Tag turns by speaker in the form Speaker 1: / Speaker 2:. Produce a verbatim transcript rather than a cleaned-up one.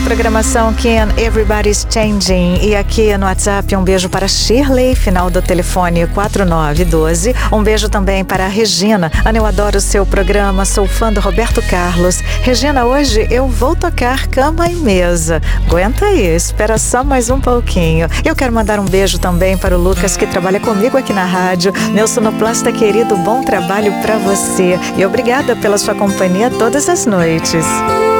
Speaker 1: programação Ken, Everybody's Changing. E aqui no WhatsApp, um beijo para Shirley, final do telefone quatro nove um dois. Um beijo também para a Regina. Ana, eu adoro o seu programa, sou fã do Roberto Carlos. Regina, hoje eu vou tocar cama e mesa. Aguenta aí, espera só mais um pouquinho. Eu quero mandar um beijo também para o Lucas, que trabalha comigo aqui na rádio. Meu sonoplasta querido, bom trabalho para você. E obrigada pela sua companhia todas as noites.